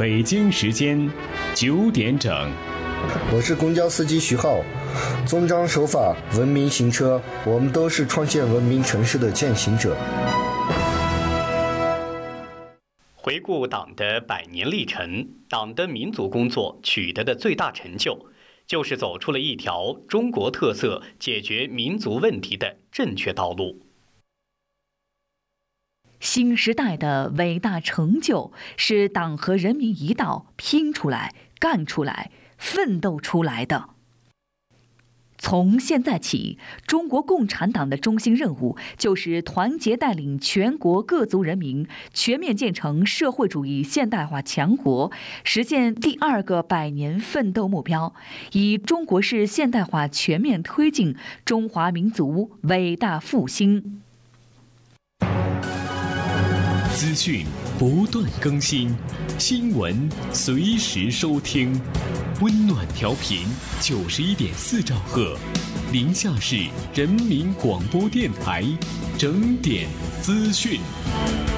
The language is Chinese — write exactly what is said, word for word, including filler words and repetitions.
北京时间九点整。 我是公交司机徐浩，遵章守法，文明行车，我们都是创建文明城市的践行者。 回顾党的百年历程，党的民族工作取得的最大成就，就是走出了一条中国特色解决民族问题的正确道路。 新时代的伟大成就，是党和人民一道拼出来、干出来、奋斗出来的。从现在起，中国共产党的中心任务就是团结带领全国各族人民全面建成社会主义现代化强国，实现第二个百年奋斗目标，以中国式现代化全面推进中华民族伟大复兴。 资讯不断更新，新闻随时收听。温暖调频九十一点四兆赫，宁夏市人民广播电台，整点资讯。